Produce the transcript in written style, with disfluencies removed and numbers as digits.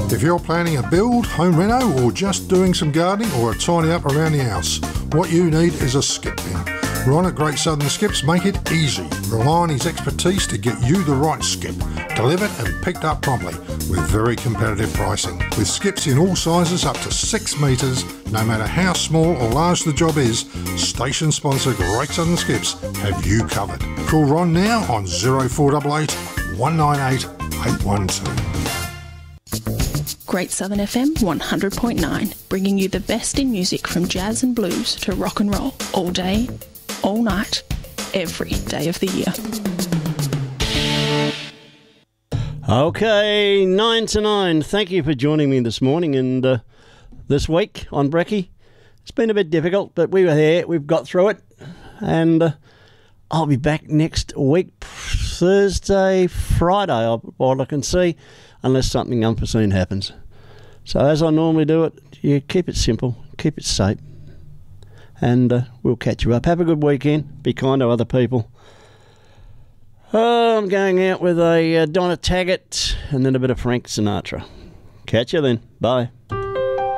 If you're planning a build, home reno, or just doing some gardening or a tidy up around the house, what you need is a skip bin. Ron at Great Southern Skips make it easy. Rely on his expertise to get you the right skip, delivered and picked up promptly with very competitive pricing. With skips in all sizes up to 6 metres, no matter how small or large the job is, station sponsor Great Southern Skips have you covered. Call Ron now on 0488 198 812. Great Southern FM 100.9, bringing you the best in music from jazz and blues to rock and roll, all day, all night, every day of the year. Okay, 9 to 9. Thank you for joining me this morning and this week on Brekkie. It's been a bit difficult, but we were there. We've got through it. And I'll be back next week, Thursday, Friday, what I can see, unless something unforeseen happens. So as I normally do it, you keep it simple, keep it safe, and we'll catch you up. Have a good weekend. Be kind to other people. I'm going out with a Donna Taggart and then a bit of Frank Sinatra. Catch you then. Bye.